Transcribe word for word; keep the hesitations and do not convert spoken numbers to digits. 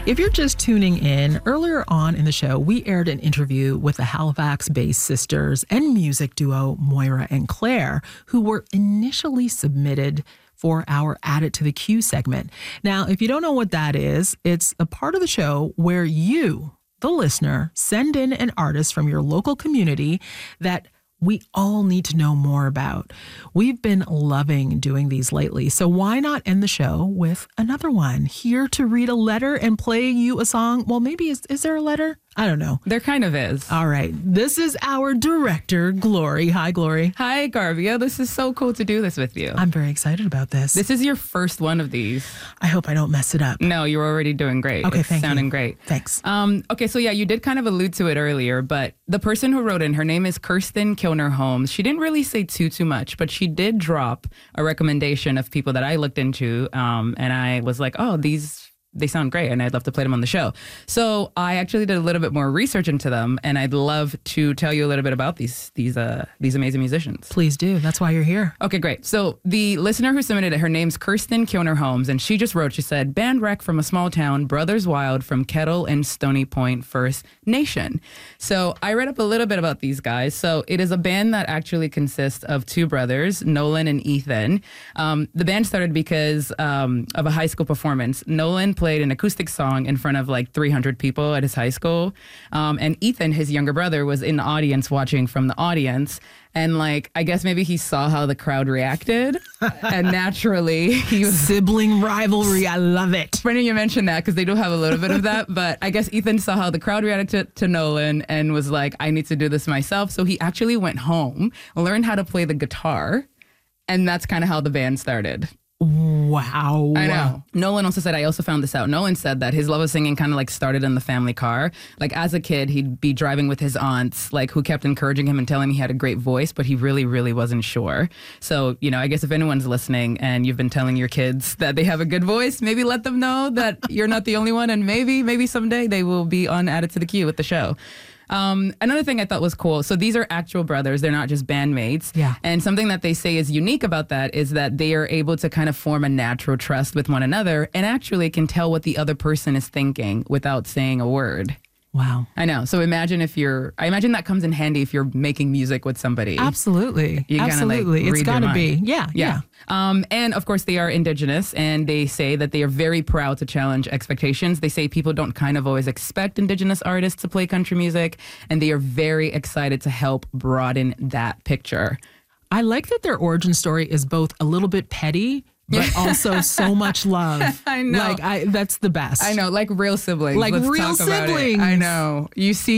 If you're just tuning in, earlier on in the show, we aired an interview with the Halifax-based sisters and music duo Moira and Claire, who were initially submitted for our Add It to the Queue segment. Now, if you don't know what that is, it's a part of the show where you, the listener, send in an artist from your local community that we all need to know more about. We've been loving doing these lately, so why not end the show with another one? Here to read a letter and play you a song. Well, maybe, is, is there a letter? I don't know. There kind of is. All right. This is our director, Glory. Hi, Glory. Hi, Garvia. This is so cool to do this with you. I'm very excited about this. This is your first one of these. I hope I don't mess it up. No, you're already doing great. Okay, it's thank you. sounding great. Thanks. Um, okay, so yeah, you did kind of allude to it earlier, but the person who wrote in, her name is Kirsten Kilner Holmes. She didn't really say too, too much, but she did drop a recommendation of people that I looked into, um, and I was like, oh, these... they sound great, and I'd love to play them on the show. So I actually did a little bit more research into them, and I'd love to tell you a little bit about these these uh these amazing musicians. Please do. That's why you're here. Okay, great. So the listener who submitted it, her name's Kirsten Kilner Holmes, and she just wrote, she said, band rec from a small town, Brothers Wild from Kettle and Stony Point First Nation. So I read up a little bit about these guys. So it is a band that actually consists of two brothers, Nolan and Ethan. Um, the band started because um, of a high school performance. Nolan played played an acoustic song in front of like three hundred people at his high school. Um, and Ethan, his younger brother, was in the audience watching from the audience. And like, I guess maybe he saw how the crowd reacted. And naturally, he was... Sibling rivalry. I love it. Brendan, you mentioned that because they do have a little bit of that. But I guess Ethan saw how the crowd reacted to, to Nolan and was like, I need to do this myself. So he actually went home, learned how to play the guitar. And that's kind of how the band started. Wow. I know. Nolan also said, I also found this out. Nolan said that his love of singing kind of like started in the family car. Like as a kid, he'd be driving with his aunts, like who kept encouraging him and telling him he had a great voice, but he really, really wasn't sure. So, you know, I guess if anyone's listening and you've been telling your kids that they have a good voice, maybe let them know that you're not the only one. And maybe, maybe someday they will be on Added to the Queue with the show. Um, another thing I thought was cool. So these are actual brothers. They're not just bandmates. Yeah. And something that they say is unique about that is that they are able to kind of form a natural trust with one another and actually can tell what the other person is thinking without saying a word. Wow. I know. So imagine if you're, I imagine that comes in handy if you're making music with somebody. Absolutely. You kinda, Absolutely. like, It's got to be. Yeah. Yeah. yeah. Um, and of course, they are Indigenous, and they say that they are very proud to challenge expectations. They say people don't kind of always expect Indigenous artists to play country music, and they are very excited to help broaden that picture. I like that their origin story is both a little bit petty, but also so much love. I know. Like, I, that's the best. I know, like real siblings. Like Let's real talk about it. siblings. I know. You see